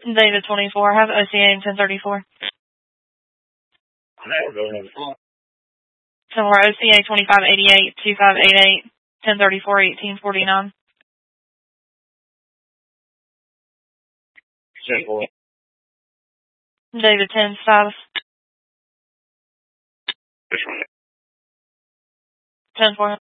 David 24. Have OCA in 1034. Somewhere OCA 2588, 2588, 1034, 1849. David 10 status. 10-4.